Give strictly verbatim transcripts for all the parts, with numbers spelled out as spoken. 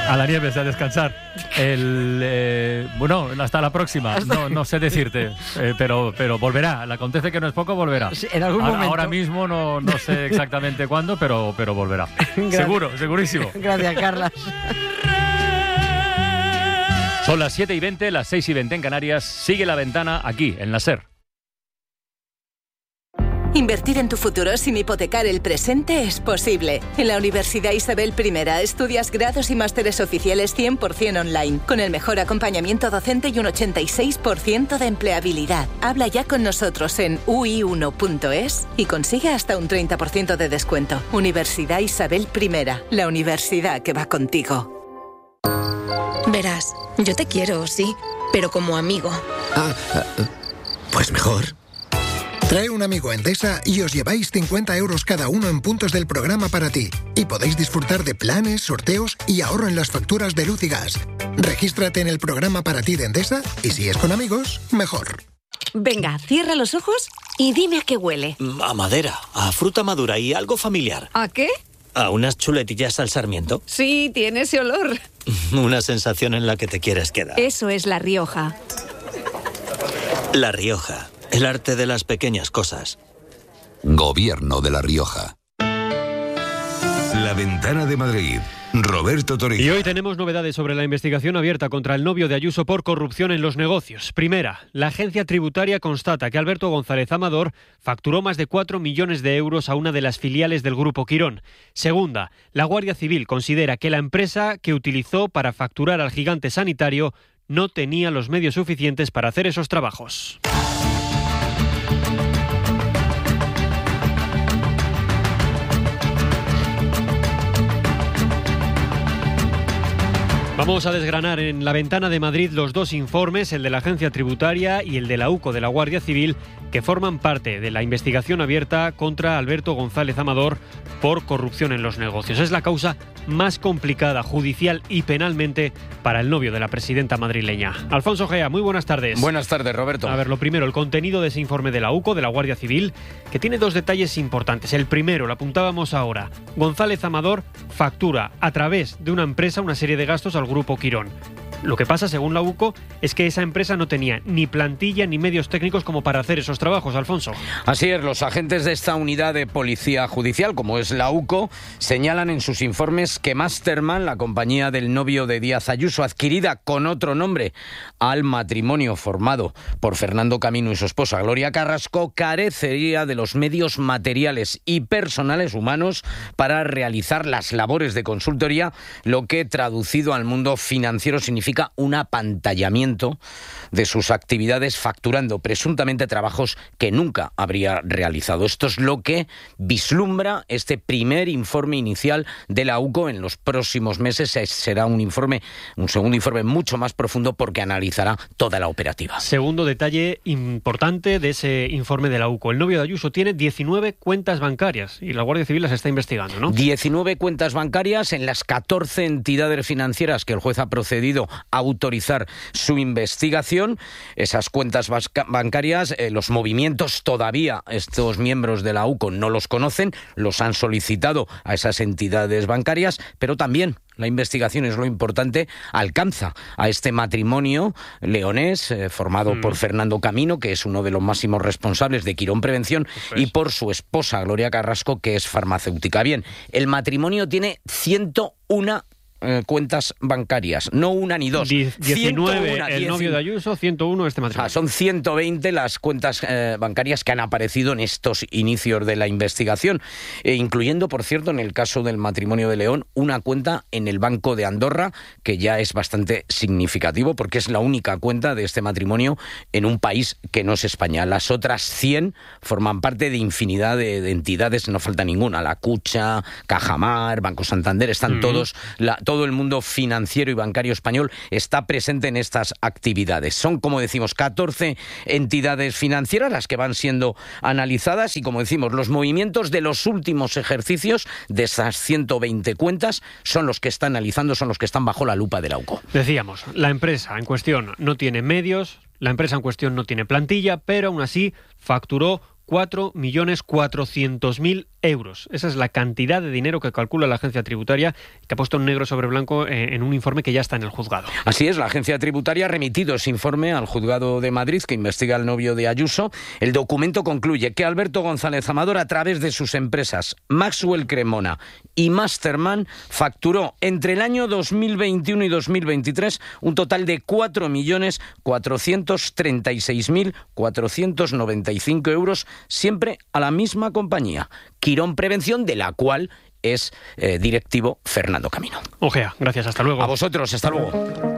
A la Nieves, a descansar. El, eh, bueno, hasta la próxima. No, no sé decirte, eh, pero, pero volverá. Le acontece que no es poco, volverá. Sí, en algún ahora, momento. ahora mismo no, no sé exactamente cuándo, pero, pero volverá. Seguro, segurísimo. Gracias, Carlas. Son las siete y veinte, las seis y veinte en Canarias. Sigue La Ventana aquí, en la SER. Invertir en tu futuro sin hipotecar el presente es posible. En la Universidad Isabel I estudias grados y másteres oficiales cien por ciento online, con el mejor acompañamiento docente y un ochenta y seis por ciento de empleabilidad. Habla ya con nosotros en u i uno punto es y consigue hasta un treinta por ciento de descuento. Universidad Isabel I, la universidad que va contigo. Verás, yo te quiero, sí, pero como amigo. Ah, pues mejor. Trae un amigo a Endesa y os lleváis cincuenta euros cada uno en puntos del programa para ti. Y podéis disfrutar de planes, sorteos y ahorro en las facturas de luz y gas. Regístrate en el programa para ti de Endesa y si es con amigos, mejor. Venga, cierra los ojos y dime a qué huele. A madera, a fruta madura y algo familiar. ¿A qué? A unas chuletillas al sarmiento. Sí, tiene ese olor. Una sensación en la que te quieres quedar. Eso es La Rioja. La Rioja. El arte de las pequeñas cosas. Gobierno de La Rioja. La Ventana de Madrid. Roberto Torija. Y hoy tenemos novedades sobre la investigación abierta contra el novio de Ayuso por corrupción en los negocios. Primera, la agencia tributaria constata que Alberto González Amador facturó más de cuatro millones de euros a una de las filiales del Grupo Quirón. Segunda, la Guardia Civil considera que la empresa que utilizó para facturar al gigante sanitario no tenía los medios suficientes para hacer esos trabajos. Vamos a desgranar en La Ventana de Madrid los dos informes, el de la Agencia Tributaria y el de la UCO de la Guardia Civil, que forman parte de la investigación abierta contra Alberto González Amador por corrupción en los negocios. Es la causa más complicada judicial y penalmente para el novio de la presidenta madrileña. Alfonso Gea, muy buenas tardes. Buenas tardes, Roberto. A ver, lo primero, el contenido de ese informe de la UCO, de la Guardia Civil, que tiene dos detalles importantes. El primero, lo apuntábamos ahora, González Amador factura a través de una empresa una serie de gastos al Grupo Quirón. Lo que pasa, según la UCO, es que esa empresa no tenía ni plantilla ni medios técnicos como para hacer esos trabajos, Alfonso. Así es, los agentes de esta unidad de policía judicial, como es la UCO, señalan en sus informes que Masterman, la compañía del novio de Díaz Ayuso, adquirida con otro nombre al matrimonio formado por Fernando Camino y su esposa Gloria Carrasco, carecería de los medios materiales y personales humanos para realizar las labores de consultoría, lo que traducido al mundo financiero significa un apantallamiento de sus actividades, facturando presuntamente trabajos que nunca habría realizado. Esto es lo que vislumbra este primer informe inicial de la UCO. En los próximos meses será un informe, un segundo informe mucho más profundo, porque analizará toda la operativa. Segundo detalle importante de ese informe de la UCO. El novio de Ayuso tiene diecinueve cuentas bancarias y la Guardia Civil las está investigando, ¿no? diecinueve cuentas bancarias en las catorce entidades financieras que el juez ha procedido a autorizar su investigación. Esas cuentas bancarias, eh, los movimientos todavía estos miembros de la UCO no los conocen, los han solicitado a esas entidades bancarias, pero también la investigación, es lo importante, alcanza a este matrimonio leonés eh, formado mm. por Fernando Camino, que es uno de los máximos responsables de Quirón Prevención, pues. y por su esposa Gloria Carrasco, que es farmacéutica. Bien, el matrimonio tiene ciento una Eh, cuentas bancarias, no una ni dos. diecinueve el novio de Ayuso, ciento uno este matrimonio. O sea, son ciento veinte las cuentas eh, bancarias que han aparecido en estos inicios de la investigación, eh, incluyendo, por cierto, en el caso del matrimonio de León, una cuenta en el Banco de Andorra, que ya es bastante significativo, porque es la única cuenta de este matrimonio en un país que no es España. Las otras cien forman parte de infinidad de, de entidades, no falta ninguna, la Cucha, Cajamar, Banco Santander, están mm. todos... La, todo el mundo financiero y bancario español está presente en estas actividades. Son, como decimos, catorce entidades financieras las que van siendo analizadas y, como decimos, los movimientos de los últimos ejercicios de esas ciento veinte cuentas son los que está analizando, son los que están bajo la lupa de la UCO. Decíamos, la empresa en cuestión no tiene medios, la empresa en cuestión no tiene plantilla, pero aún así facturó cuatro millones cuatrocientos mil euros. Esa es la cantidad de dinero que calcula la agencia tributaria, que ha puesto en negro sobre blanco en un informe que ya está en el juzgado. Así es, la agencia tributaria ha remitido ese informe al juzgado de Madrid que investiga al novio de Ayuso. El documento concluye que Alberto González Amador, a través de sus empresas Maxwell Cremona y Masterman, facturó entre el año dos mil veintiuno y dos mil veintitrés un total de cuatro millones cuatrocientos treinta y seis mil cuatrocientos noventa y cinco euros, siempre a la misma compañía, Quirón Prevención, de la cual es eh, directivo Fernando Camino. Ojea, gracias, hasta luego. A vosotros, hasta luego.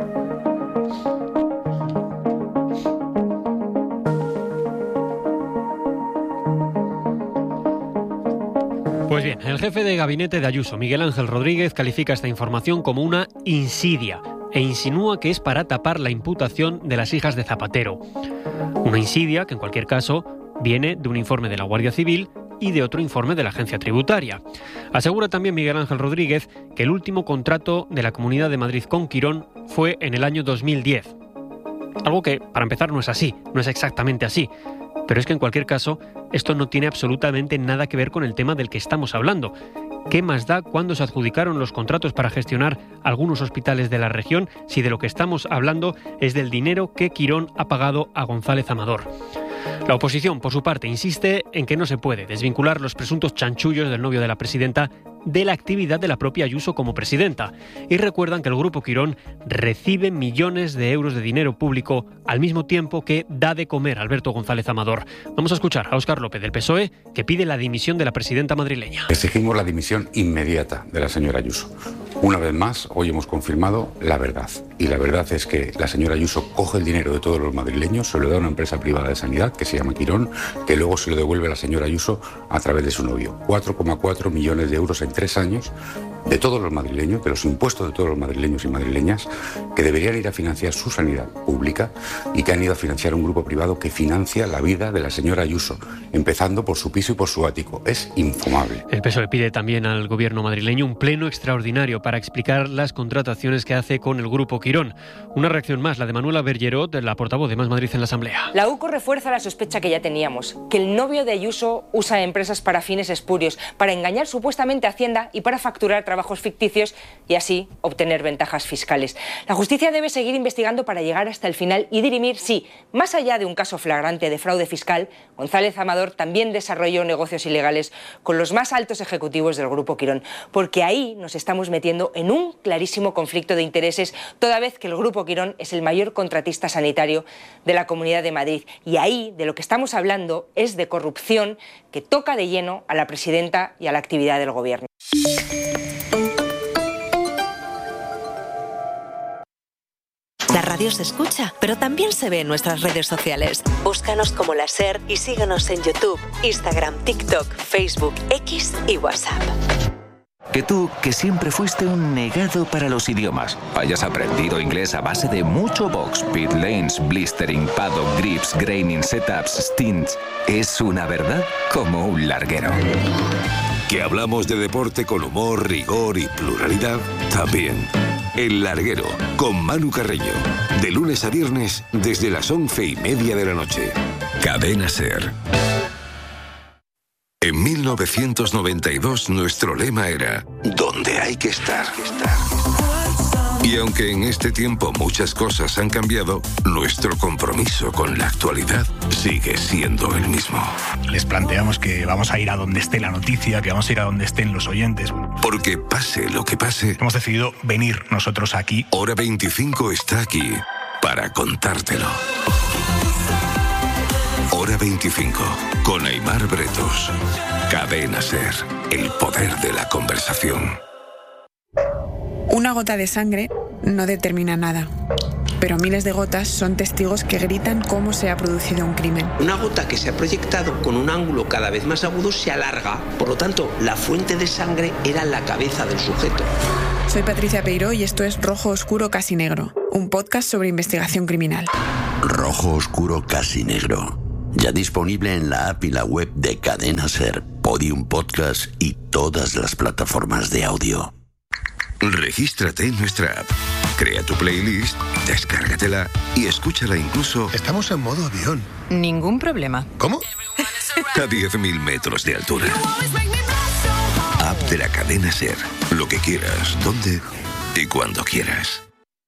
Pues bien, el jefe de gabinete de Ayuso, Miguel Ángel Rodríguez, califica esta información como una insidia e insinúa que es para tapar la imputación de las hijas de Zapatero. Una insidia que, en cualquier caso, viene de un informe de la Guardia Civil y de otro informe de la agencia tributaria. Asegura también Miguel Ángel Rodríguez que el último contrato de la Comunidad de Madrid con Quirón fue en el año dos mil diez. Algo que, para empezar, no es así, no es exactamente así. Pero es que, en cualquier caso, esto no tiene absolutamente nada que ver con el tema del que estamos hablando. ¿Qué más da cuándo se adjudicaron los contratos para gestionar algunos hospitales de la región si de lo que estamos hablando es del dinero que Quirón ha pagado a González Amador? La oposición, por su parte, insiste en que no se puede desvincular los presuntos chanchullos del novio de la presidenta de la actividad de la propia Ayuso como presidenta, y recuerdan que el Grupo Quirón recibe millones de euros de dinero público al mismo tiempo que da de comer a Alberto González Amador. Vamos a escuchar a Óscar López del P S O E, que pide la dimisión de la presidenta madrileña. Exigimos la dimisión inmediata de la señora Ayuso. Una vez más, hoy hemos confirmado la verdad. Y la verdad es que la señora Ayuso coge el dinero de todos los madrileños, se lo da a una empresa privada de sanidad que se llama Quirón, que luego se lo devuelve a la señora Ayuso a través de su novio. cuatro coma cuatro millones de euros en tres años de todos los madrileños, de los impuestos de todos los madrileños y madrileñas, que deberían ir a financiar su sanidad pública y que han ido a financiar un grupo privado que financia la vida de la señora Ayuso, empezando por su piso y por su ático. Es infumable. El P S O E pide también al gobierno madrileño un pleno extraordinario para explicar las contrataciones que hace con el Grupo Quirón. Una reacción más, la de Manuela Bergerot, la portavoz de Más Madrid en la Asamblea. La U C O refuerza la sospecha que ya teníamos, que el novio de Ayuso usa empresas para fines espurios, para engañar supuestamente a Hacienda y para facturar trabajos ficticios y así obtener ventajas fiscales. La justicia debe seguir investigando para llegar hasta el final y dirimir si, más allá de un caso flagrante de fraude fiscal, González Amador también desarrolló negocios ilegales con los más altos ejecutivos del Grupo Quirón, porque ahí nos estamos metiendo en un clarísimo conflicto de intereses, toda vez que el Grupo Quirón es el mayor contratista sanitario de la Comunidad de Madrid. Y ahí de lo que estamos hablando es de corrupción que toca de lleno a la presidenta y a la actividad del gobierno. La radio se escucha, pero también se ve en nuestras redes sociales. Búscanos como La SER y síguenos en YouTube, Instagram, TikTok, Facebook, X y WhatsApp. Que tú, que siempre fuiste un negado para los idiomas, hayas aprendido inglés a base de mucho box, pit lanes, blistering, paddock, grips, graining, setups, stints, es una verdad como un larguero. Que hablamos de deporte con humor, rigor y pluralidad, también. El Larguero, con Manu Carreño. De lunes a viernes, desde las once y media de la noche. Cadena SER. En mil novecientos noventa y dos, nuestro lema era «Donde hay que estar». Y aunque en este tiempo muchas cosas han cambiado, nuestro compromiso con la actualidad sigue siendo el mismo. Les planteamos que vamos a ir a donde esté la noticia, que vamos a ir a donde estén los oyentes. Porque pase lo que pase, hemos decidido venir nosotros aquí. Hora veinticinco está aquí para contártelo. Hora veinticinco, con Aimar Bretos. Cadena SER, el poder de la conversación. Una gota de sangre no determina nada, pero miles de gotas son testigos que gritan cómo se ha producido un crimen. Una gota que se ha proyectado con un ángulo cada vez más agudo se alarga, por lo tanto, la fuente de sangre era la cabeza del sujeto. Soy Patricia Peiró y esto es Rojo Oscuro Casi Negro, un podcast sobre investigación criminal. Rojo Oscuro Casi Negro, ya disponible en la app y la web de Cadena SER, Podium Podcast y todas las plataformas de audio. Regístrate en nuestra app, crea tu playlist, descárgatela y escúchala incluso... Estamos en modo avión. Ningún problema. ¿Cómo? a diez mil metros de altura. App de la cadena SER. Lo que quieras, donde y cuando quieras.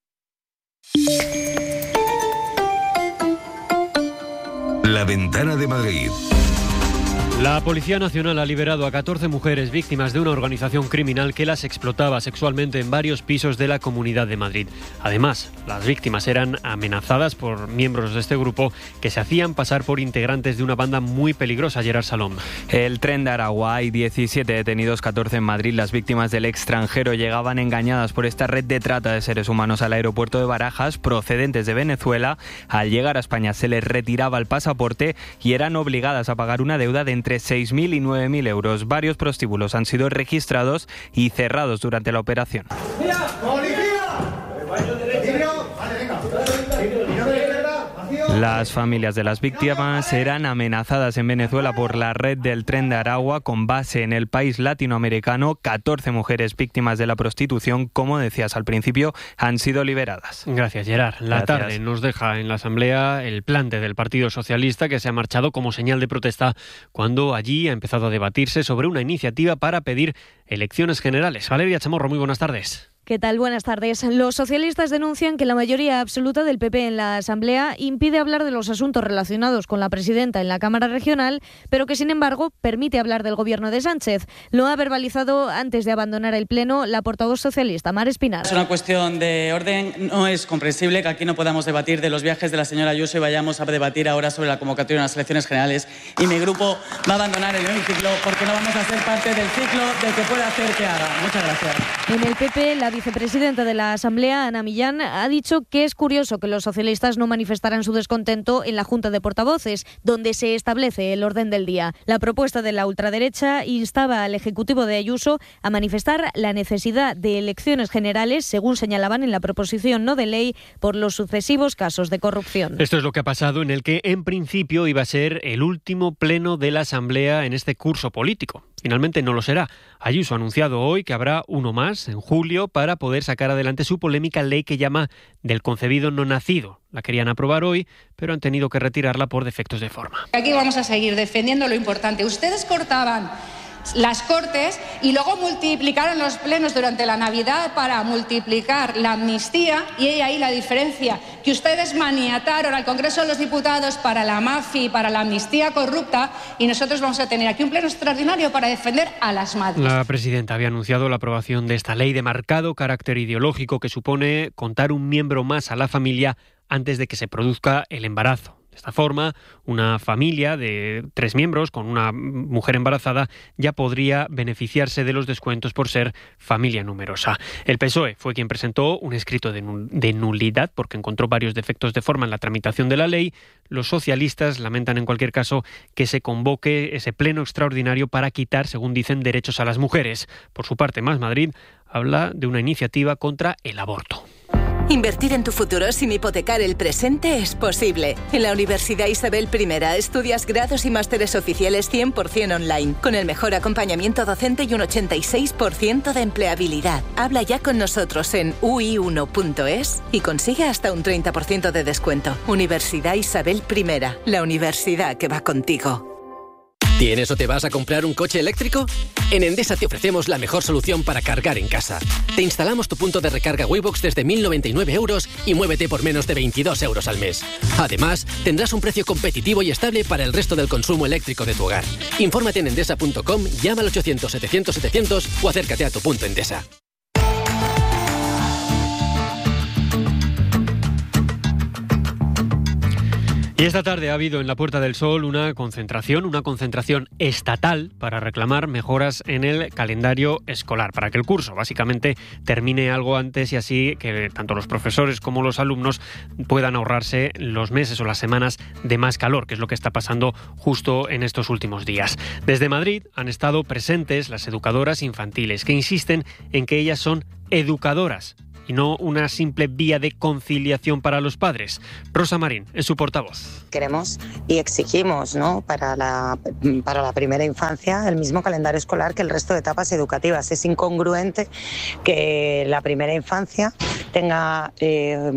La Ventana de Madrid. La Policía Nacional ha liberado a catorce mujeres víctimas de una organización criminal que las explotaba sexualmente en varios pisos de la Comunidad de Madrid. Además, las víctimas eran amenazadas por miembros de este grupo que se hacían pasar por integrantes de una banda muy peligrosa. Gerard Salom. El Tren de Aragua, hay diecisiete detenidos, catorce en Madrid. Las víctimas del extranjero llegaban engañadas por esta red de trata de seres humanos al aeropuerto de Barajas, procedentes de Venezuela. Al llegar a España se les retiraba el pasaporte y eran obligadas a pagar una deuda de entre seis mil y nueve mil euros. Varios prostíbulos han sido registrados y cerrados durante la operación. Las familias de las víctimas eran amenazadas en Venezuela por la red del Tren de Aragua con base en el país latinoamericano. catorce mujeres víctimas de la prostitución, como decías al principio, han sido liberadas. Gracias, Gerard. La Gracias. tarde nos deja en la Asamblea el plante del Partido Socialista, que se ha marchado como señal de protesta cuando allí ha empezado a debatirse sobre una iniciativa para pedir elecciones generales. Valeria Chamorro, muy buenas tardes. ¿Qué tal? Buenas tardes. Los socialistas denuncian que la mayoría absoluta del P P en la Asamblea impide hablar de los asuntos relacionados con la presidenta en la Cámara Regional, pero que, sin embargo, permite hablar del gobierno de Sánchez. Lo ha verbalizado antes de abandonar el Pleno la portavoz socialista, Mar Espinar. Es una cuestión de orden. No es comprensible que aquí no podamos debatir de los viajes de la señora Ayuso y vayamos a debatir ahora sobre la convocatoria de unas elecciones generales. Y mi grupo va a abandonar el hemiciclo porque no vamos a ser parte del ciclo de que pueda hacer que haga. Muchas gracias. En el P P, la vicepresidenta de la Asamblea, Ana Millán, ha dicho que es curioso que los socialistas no manifestaran su descontento en la Junta de Portavoces, donde se establece el orden del día. La propuesta de la ultraderecha instaba al Ejecutivo de Ayuso a manifestar la necesidad de elecciones generales, según señalaban en la proposición no de ley, por los sucesivos casos de corrupción. Esto es lo que ha pasado en el que, en principio, iba a ser el último pleno de la Asamblea en este curso político. Finalmente no lo será. Ayuso ha anunciado hoy que habrá uno más en julio para poder sacar adelante su polémica ley que llama del concebido no nacido. La querían aprobar hoy, pero han tenido que retirarla por defectos de forma. Aquí vamos a seguir defendiendo lo importante. Ustedes cortaban las Cortes y luego multiplicaron los plenos durante la Navidad para multiplicar la amnistía, y hay ahí la diferencia, que ustedes maniataron al Congreso de los Diputados para la mafia y para la amnistía corrupta, y nosotros vamos a tener aquí un pleno extraordinario para defender a las madres. La presidenta había anunciado la aprobación de esta ley de marcado carácter ideológico que supone contar un miembro más a la familia antes de que se produzca el embarazo. De esta forma, una familia de tres miembros con una mujer embarazada ya podría beneficiarse de los descuentos por ser familia numerosa. El P S O E fue quien presentó un escrito de nulidad porque encontró varios defectos de forma en la tramitación de la ley. Los socialistas lamentan en cualquier caso que se convoque ese pleno extraordinario para quitar, según dicen, derechos a las mujeres. Por su parte, Más Madrid habla de una iniciativa contra el aborto. Invertir en tu futuro sin hipotecar el presente es posible. En la Universidad Isabel I estudias grados y másteres oficiales cien por ciento online, con el mejor acompañamiento docente y un ochenta y seis por ciento de empleabilidad. Habla ya con nosotros en u i uno punto es y consigue hasta un treinta por ciento de descuento. Universidad Isabel I, la universidad que va contigo. ¿Tienes o te vas a comprar un coche eléctrico? En Endesa te ofrecemos la mejor solución para cargar en casa. Te instalamos tu punto de recarga Waybox desde mil noventa y nueve euros y muévete por menos de veintidós euros al mes. Además, tendrás un precio competitivo y estable para el resto del consumo eléctrico de tu hogar. Infórmate en endesa punto com, llama al ochocientos setecientos setecientos o acércate a tu punto Endesa. Y esta tarde ha habido en la Puerta del Sol una concentración, una concentración estatal para reclamar mejoras en el calendario escolar, para que el curso básicamente termine algo antes y así que tanto los profesores como los alumnos puedan ahorrarse los meses o las semanas de más calor, que es lo que está pasando justo en estos últimos días. Desde Madrid han estado presentes las educadoras infantiles, que insisten en que ellas son educadoras y no una simple vía de conciliación para los padres. Rosa Marín es su portavoz. Queremos y exigimos, ¿no?, para la, para la primera infancia el mismo calendario escolar que el resto de etapas educativas. Es incongruente que la primera infancia tenga eh,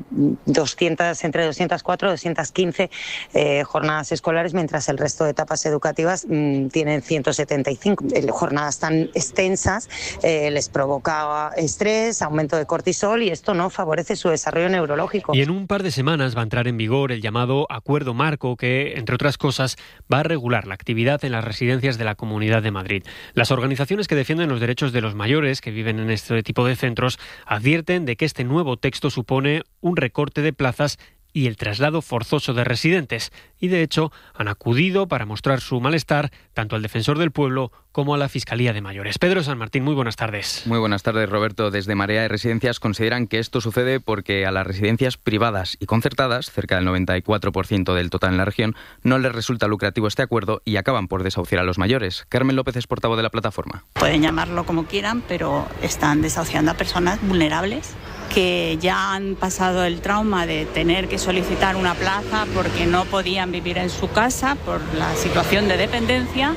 doscientas, entre doscientas cuatro y doscientas quince eh, jornadas escolares, mientras el resto de etapas educativas mmm, tienen ciento setenta y cinco. Eh, jornadas tan extensas eh, les provoca estrés, aumento de cortisol, y esto no favorece su desarrollo neurológico. Y en un par de semanas va a entrar en vigor el llamado Acuerdo Marco, que, entre otras cosas, va a regular la actividad en las residencias de la Comunidad de Madrid. Las organizaciones que defienden los derechos de los mayores que viven en este tipo de centros advierten de que este nuevo texto supone un recorte de plazas y el traslado forzoso de residentes. Y, de hecho, han acudido para mostrar su malestar tanto al Defensor del Pueblo como a la Fiscalía de Mayores. Pedro San Martín, muy buenas tardes. Muy buenas tardes, Roberto. Desde Marea de Residencias consideran que esto sucede porque a las residencias privadas y concertadas, cerca del noventa y cuatro por ciento del total en la región, no les resulta lucrativo este acuerdo y acaban por desahuciar a los mayores. Carmen López es portavoz de la plataforma. Pueden llamarlo como quieran, pero están desahuciando a personas vulnerables que ya han pasado el trauma de tener que solicitar una plaza porque no podían vivir en su casa por la situación de dependencia,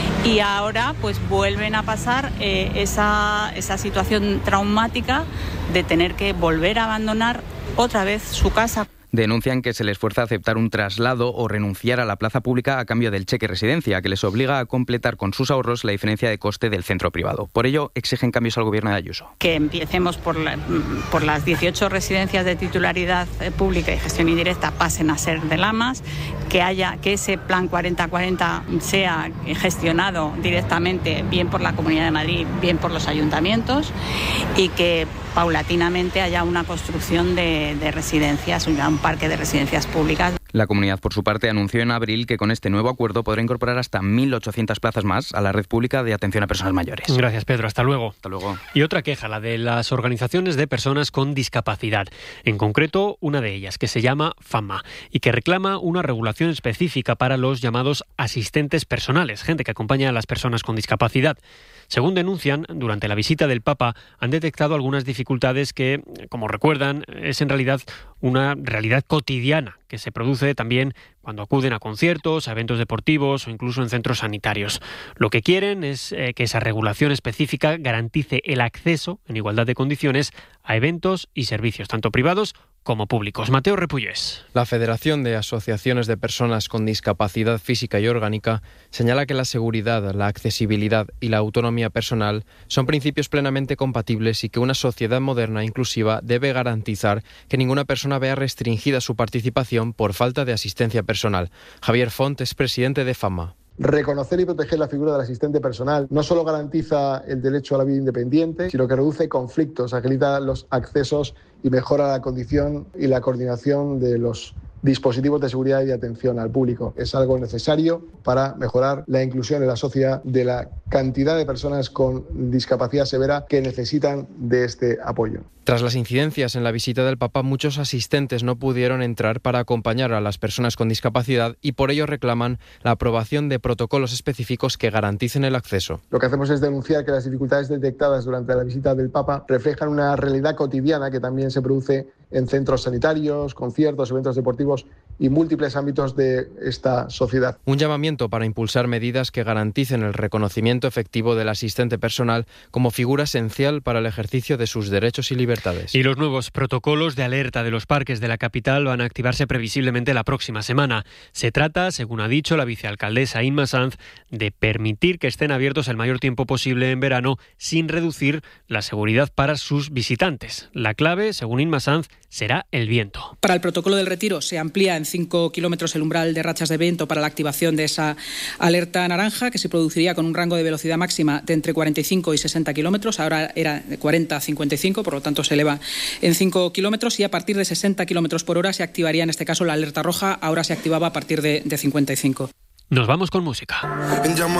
y ahora pues vuelven a pasar eh, esa, esa situación traumática de tener que volver a abandonar otra vez su casa. Denuncian que se les fuerza a aceptar un traslado o renunciar a la plaza pública a cambio del cheque residencia, que les obliga a completar con sus ahorros la diferencia de coste del centro privado. Por ello, exigen cambios al gobierno de Ayuso. Que empecemos por, la, por las dieciocho residencias de titularidad pública y gestión indirecta pasen a ser de Lamas, que haya que ese plan cuarenta cuarenta sea gestionado directamente bien por la Comunidad de Madrid, bien por los ayuntamientos, y que paulatinamente haya una construcción de, de residencias, un parque de residencias públicas. La comunidad, por su parte, anunció en abril que con este nuevo acuerdo podrá incorporar hasta mil ochocientas plazas más a la red pública de atención a personas mayores. Gracias, Pedro. Hasta luego. Hasta luego. Y otra queja, la de las organizaciones de personas con discapacidad. En concreto, una de ellas, que se llama FAMA, y que reclama una regulación específica para los llamados asistentes personales, gente que acompaña a las personas con discapacidad. Según denuncian, durante la visita del Papa han detectado algunas dificultades que, como recuerdan, es en realidad una realidad cotidiana que se produce también cuando acuden a conciertos, a eventos deportivos o incluso en centros sanitarios. Lo que quieren es eh, que esa regulación específica garantice el acceso, en igualdad de condiciones, a eventos y servicios, tanto privados como públicos. Mateo Repullés. La Federación de Asociaciones de Personas con Discapacidad Física y Orgánica señala que la seguridad, la accesibilidad y la autonomía personal son principios plenamente compatibles y que una sociedad moderna e inclusiva debe garantizar que ninguna persona vea restringida su participación por falta de asistencia personal. Javier Font es presidente de FAMA. Reconocer y proteger la figura del asistente personal no solo garantiza el derecho a la vida independiente, sino que reduce conflictos, agiliza los accesos y mejora la condición y la coordinación de los dispositivos de seguridad y de atención al público. Es algo necesario para mejorar la inclusión en la sociedad de la cantidad de personas con discapacidad severa que necesitan de este apoyo. Tras las incidencias en la visita del Papa, muchos asistentes no pudieron entrar para acompañar a las personas con discapacidad y por ello reclaman la aprobación de protocolos específicos que garanticen el acceso. Lo que hacemos es denunciar que las dificultades detectadas durante la visita del Papa reflejan una realidad cotidiana que también se produce en centros sanitarios, conciertos, eventos deportivos y múltiples ámbitos de esta sociedad. Un llamamiento para impulsar medidas que garanticen el reconocimiento efectivo del asistente personal como figura esencial para el ejercicio de sus derechos y libertades. Y los nuevos protocolos de alerta de los parques de la capital van a activarse previsiblemente la próxima semana. Se trata, según ha dicho la vicealcaldesa Inma Sanz, de permitir que estén abiertos el mayor tiempo posible en verano sin reducir la seguridad para sus visitantes. La clave, según Inma Sanz, será el viento. Para el protocolo del retiro se amplía en cinco kilómetros el umbral de rachas de viento para la activación de esa alerta naranja, que se produciría con un rango de velocidad máxima de entre cuarenta y cinco y sesenta kilómetros. Ahora era de cuarenta a cincuenta y cinco, por lo tanto se eleva en cinco kilómetros, y a partir de sesenta kilómetros por hora se activaría en este caso la alerta roja. Ahora se activaba a partir de, de cincuenta y cinco. Nos vamos con música.